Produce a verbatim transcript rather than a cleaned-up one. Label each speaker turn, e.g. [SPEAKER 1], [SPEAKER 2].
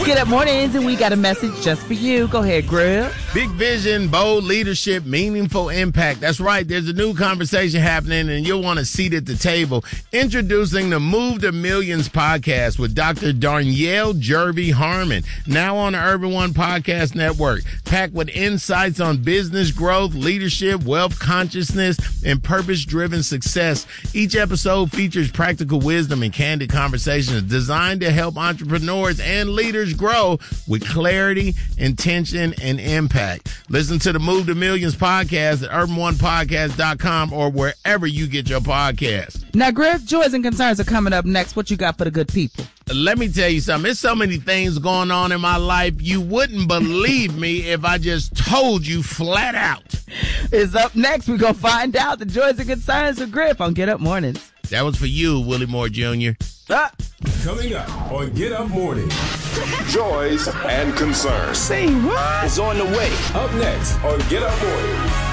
[SPEAKER 1] Get Up Mornings, and we got a message just for you. Go ahead, Grill.
[SPEAKER 2] Big vision, bold leadership, meaningful impact. That's right. There's a new conversation happening, and you'll want a seat at the table. Introducing the Move to Millions podcast with Doctor Darnyelle Jervey Harmon, now on the Urban One Podcast Network, packed with insights on business growth, leadership, wealth consciousness, and purpose-driven success. Each episode features practical wisdom and candid conversations designed to help entrepreneurs and leaders grow with clarity, intention, and impact. Listen to the Move to Millions podcast at urban one podcast dot com or wherever you get your podcasts.
[SPEAKER 1] Now, Griff, joys and concerns are coming up next. What you got for the good people?
[SPEAKER 2] Let me tell you something. There's so many things going on in my life. You wouldn't believe me if I just told you flat out.
[SPEAKER 1] It's up next. We're going to find out the joys and concerns of Griff on Get Up Mornings.
[SPEAKER 2] That was for you, Willie Moore Junior
[SPEAKER 1] Ah.
[SPEAKER 3] Coming up on Get Up Morning. Joys and concerns.
[SPEAKER 1] See what?
[SPEAKER 4] It's on the way.
[SPEAKER 3] Up next on Get Up Morning.